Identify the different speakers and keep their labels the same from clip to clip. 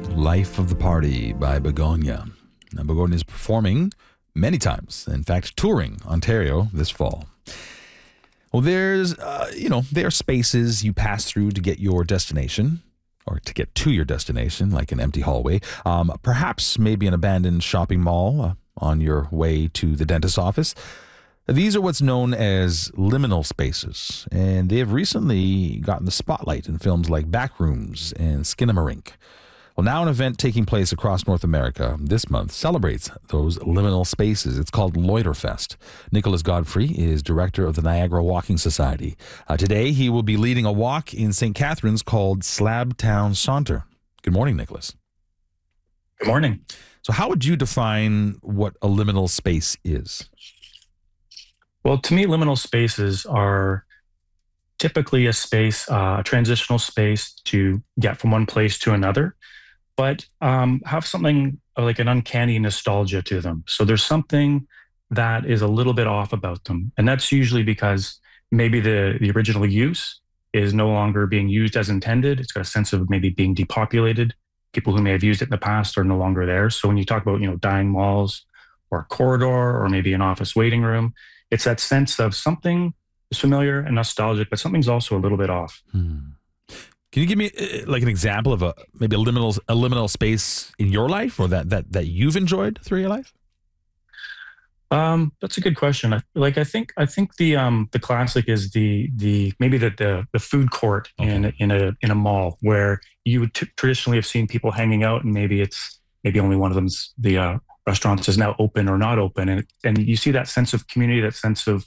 Speaker 1: Life of the Party by Begonia. Now, Begonia is performing many times, in fact, touring Ontario this fall. Well, there are spaces you pass through to get your destination, or to get to your destination, like an empty hallway. Perhaps maybe an abandoned shopping mall on your way to the dentist's office. These are what's known as liminal spaces, and they have recently gotten the spotlight in films like Backrooms and Skinamarink. Well, now an event taking place across North America this month celebrates those liminal spaces. It's called Loiterfest. Nicholas Godfrey is director of the Niagara Walking Society. Today, he will be leading a walk in St. Catharines called Slabtown Saunter. Good morning, Nicholas.
Speaker 2: Good morning.
Speaker 1: So how would you define what a liminal space is?
Speaker 2: Well, to me, liminal spaces are typically a space, a transitional space to get from one place to another, but have something like an uncanny nostalgia to them. So there's something that is a little bit off about them. And that's usually because maybe the original use is no longer being used as intended. It's got a sense of maybe being depopulated. People who may have used it in the past are no longer there. So when you talk about, dying malls or a corridor or maybe an office waiting room, it's that sense of something is familiar and nostalgic, but something's also a little bit off.
Speaker 1: Can you give me like an example of maybe a liminal space in your life, or that you've enjoyed through your life?
Speaker 2: That's a good question. I think the classic is maybe the food court in a mall where you would traditionally have seen people hanging out, and maybe only one of them's the restaurants is now open or not open, and you see that sense of community, that sense of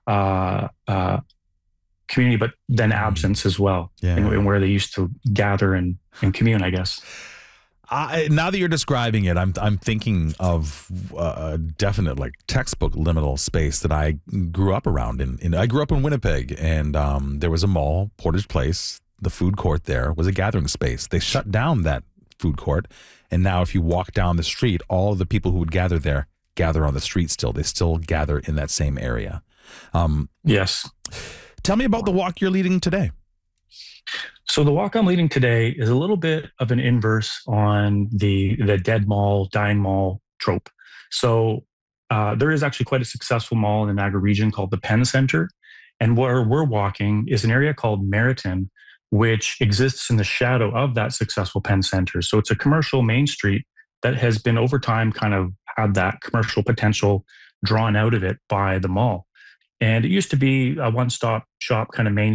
Speaker 2: community, but then absence as well, and where they used to gather and commune, I guess.
Speaker 1: Now that you're describing it, I'm thinking of a definite textbook liminal space that I grew up around in. I grew up in Winnipeg, and there was a mall, Portage Place. The food court there was a gathering space. They shut down that food court, and now if you walk down the street, all of the people who would gather there gather on the street still. They still gather in that same area.
Speaker 2: Yes.
Speaker 1: Tell me about the walk you're leading today.
Speaker 2: So the walk I'm leading today is a little bit of an inverse on the dead mall, dying mall trope. So there is actually quite a successful mall in the Niagara region called the Penn Centre. And where we're walking is an area called Meriton, which exists in the shadow of that successful Penn Centre. So it's a commercial main street that has been over time kind of had that commercial potential drawn out of it by the mall. And it used to be a one-stop shop kind of main